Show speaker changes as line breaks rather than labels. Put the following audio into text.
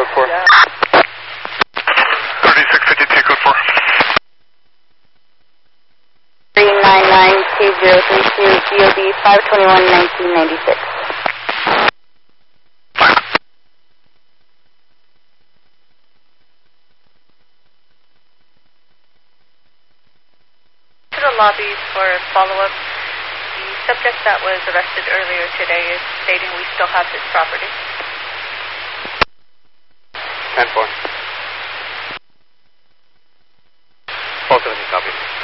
code 4.
3652, code 4.
3992032, GOB 521-1996.
To the lobby for follow-up. The subject that was arrested earlier today is stating we still have his property.
10-4. 470, copy.